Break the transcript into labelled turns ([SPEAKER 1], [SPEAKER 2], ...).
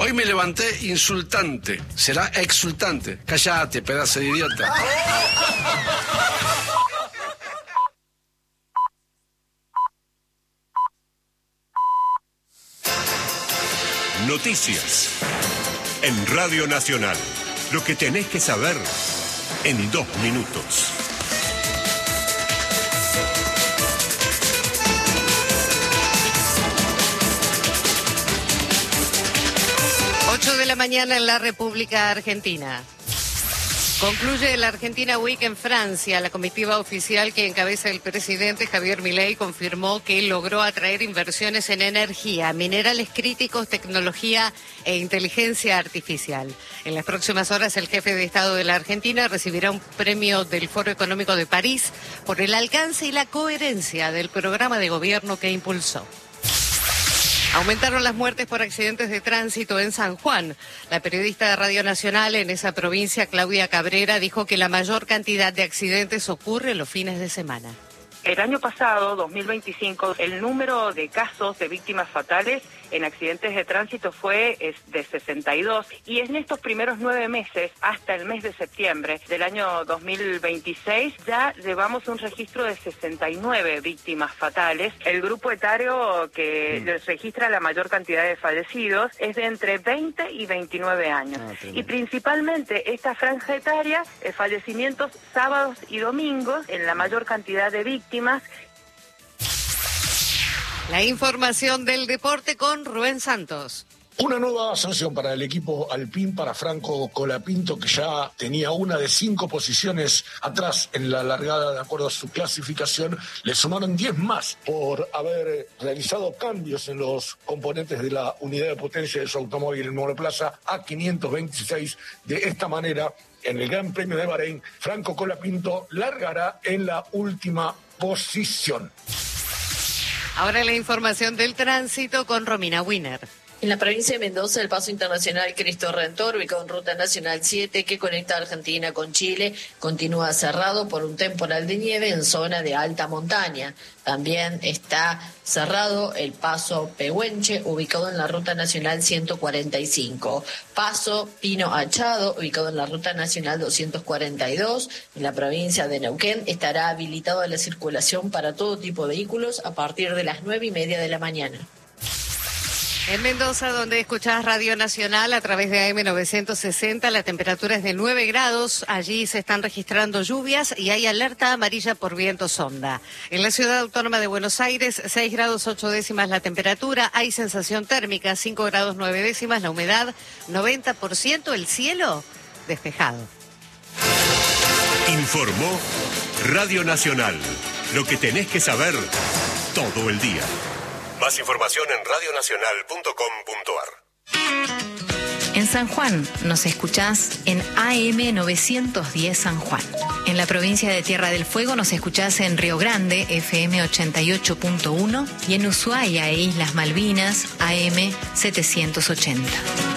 [SPEAKER 1] Hoy me levanté insultante. Será exultante. Cállate, pedazo de idiota.
[SPEAKER 2] Noticias en Radio Nacional. Lo que tenés que saber en 2 minutos.
[SPEAKER 3] De la mañana en la República Argentina. Concluye la Argentina Week en Francia. La comitiva oficial que encabeza el presidente Javier Milei confirmó que logró atraer inversiones en energía, minerales críticos, tecnología e inteligencia artificial. En las próximas horas el jefe de Estado de la Argentina recibirá un premio del Foro Económico de París por el alcance y la coherencia del programa de gobierno que impulsó. Aumentaron las muertes por accidentes de tránsito en San Juan. La periodista de Radio Nacional en esa provincia, Claudia Cabrera, dijo que la mayor cantidad de accidentes ocurre los fines de semana.
[SPEAKER 4] El año pasado, 2025, el número de casos de víctimas fatales en accidentes de tránsito fue de 62 y en estos primeros 9 meses, hasta el mes de septiembre del año 2026, ya llevamos un registro de 69 víctimas fatales. El grupo etario que registra la mayor cantidad de fallecidos es de entre 20 y 29 años. Y principalmente esta franja etaria, fallecimientos sábados y domingos en la mayor cantidad de víctimas.
[SPEAKER 3] La información del deporte con Rubén Santos.
[SPEAKER 5] Una nueva sanción para el equipo Alpine, para Franco Colapinto, que ya tenía una de 5 posiciones atrás en la largada de acuerdo a su clasificación. Le sumaron 10 más por haber realizado cambios en los componentes de la unidad de potencia de su automóvil en monoplaza A526. De esta manera, en el Gran Premio de Bahrein, Franco Colapinto largará en la última posición.
[SPEAKER 3] Ahora la información del tránsito con Romina Wiener.
[SPEAKER 6] En la provincia de Mendoza, el paso internacional Cristo Redentor, ubicado en Ruta Nacional 7, que conecta a Argentina con Chile, continúa cerrado por un temporal de nieve en zona de alta montaña. También está cerrado el paso Pehuenche, ubicado en la Ruta Nacional 145. Paso Pino Achado, ubicado en la Ruta Nacional 242, en la provincia de Neuquén, estará habilitado a la circulación para todo tipo de vehículos a partir de las 9:30 de la mañana.
[SPEAKER 3] En Mendoza, donde escuchás Radio Nacional a través de AM 960, la temperatura es de 9 grados. Allí se están registrando lluvias y hay alerta amarilla por viento sonda. En la ciudad autónoma de Buenos Aires, 6 grados 8 décimas la temperatura. Hay sensación térmica, 5 grados 9 décimas. La humedad, 90%. El cielo, despejado.
[SPEAKER 2] Informó Radio Nacional. Lo que tenés que saber todo el día. Más información en radionacional.com.ar.
[SPEAKER 7] En San Juan nos escuchás en AM 910 San Juan. En la provincia de Tierra del Fuego nos escuchás en Río Grande, FM 88.1, y en Ushuaia e Islas Malvinas, AM 780.